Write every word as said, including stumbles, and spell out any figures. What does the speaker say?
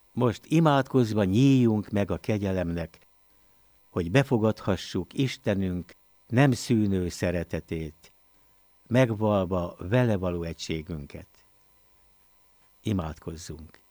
Most imádkozva nyíljunk meg a kegyelemnek, hogy befogadhassuk Istenünk nem szűnő szeretetét, megvalva vele való egységünket. Imádkozzunk!